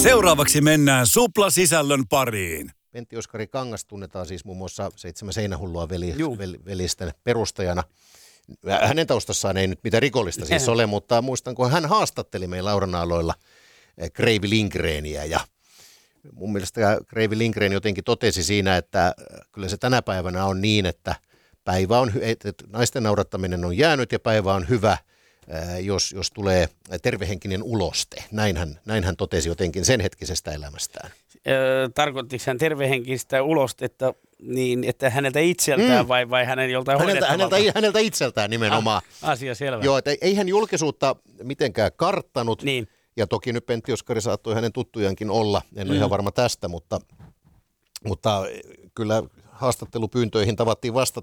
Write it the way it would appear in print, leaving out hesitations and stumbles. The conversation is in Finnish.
Seuraavaksi mennään suplasisällön pariin. Pentti Oskari Kangas tunnetaan siis muun muassa 7 seinähullua velisten perustajana. Hänen taustassaan ei nyt mitään rikollista siis ole, mutta muistan, kun hän haastatteli meillä Lauranaaloilla Kreivi Lindgreniä ja mun mielestä Kreivi Lindgren jotenkin totesi siinä, että kyllä se tänä päivänä on niin, että päivä on, että naisten naurattaminen on jäänyt ja päivä on hyvä, jos tulee tervehenkinen uloste. Näin hän totesi jotenkin sen hetkisestä elämästään. Tarkoittiko hän tervehenkistä ulostetta niin, että häneltä itseltään vai hänen joltain hoidettavalta? Häneltä itseltään nimenomaan. Asia selvä. Joo, että ei hän julkisuutta mitenkään karttanut. Niin. Ja toki nyt Pentti Oskari saattoi hänen tuttujankin olla, en ole ihan varma tästä, mutta kyllä haastattelupyyntöihin tavattiin vastata